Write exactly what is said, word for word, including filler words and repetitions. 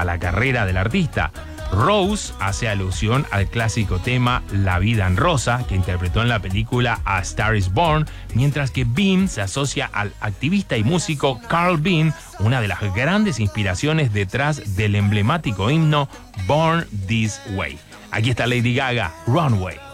a la carrera del artista. Rose hace alusión al clásico tema La vida en rosa, que interpretó en la película A Star is Born, mientras que Bean se asocia al activista y músico Carl Bean, una de las grandes inspiraciones detrás del emblemático himno Born This Way. Aquí está Lady Gaga, Runway.